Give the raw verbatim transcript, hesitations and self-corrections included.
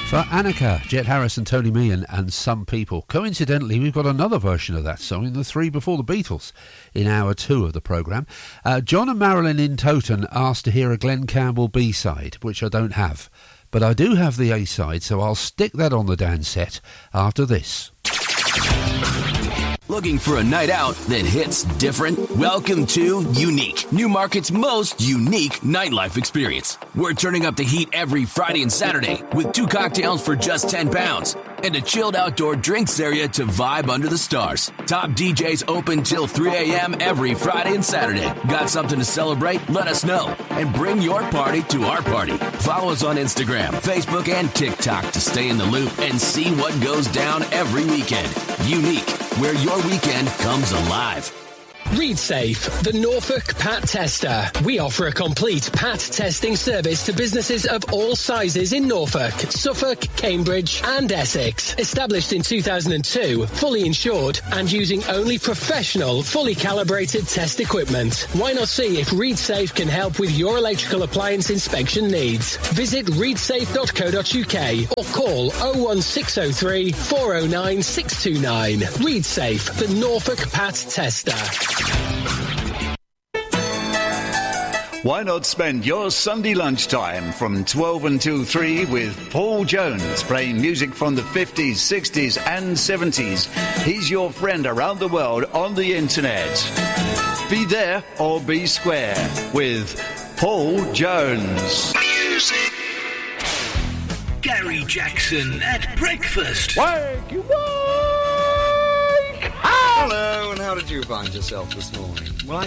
For Annika, Jet Harris and Tony Meehan and Some People. Coincidentally, we've got another version of that song in the three before the Beatles in hour two of the programme. Uh, John and Marilyn in Toton asked to hear a Glenn Campbell B-side, which I don't have. But I do have the A-side, so I'll stick that on the dance set after this. Looking for a night out that hits different? Welcome to Unique, Newmarket's most unique nightlife experience. We're turning up the heat every Friday and Saturday with two cocktails for just ten pounds and a chilled outdoor drinks area to vibe under the stars. Top D Js open till three a.m. every Friday and Saturday. Got something to celebrate? Let us know and bring your party to our party. Follow us on Instagram, Facebook, and TikTok to stay in the loop and see what goes down every weekend. Unique, where your weekend comes alive. ReadSafe, the Norfolk Pat Tester. We offer a complete Pat testing service to businesses of all sizes in Norfolk, Suffolk, Cambridge and Essex. Established in two thousand two, fully insured and using only professional, fully calibrated test equipment. Why not see if ReadSafe can help with your electrical appliance inspection needs? Visit read safe dot co dot uk or call oh one six oh three, four oh nine, six two nine. ReadSafe, the Norfolk Pat Tester. Why not spend your Sunday lunchtime from twelve until three with Paul Jones, playing music from the fifties, sixties and seventies. He's your friend around the world on the internet. Be there or be square with Paul Jones. Music. Gary Jackson at breakfast. Wake you wake! Hello, and how did you find yourself this morning? Well, I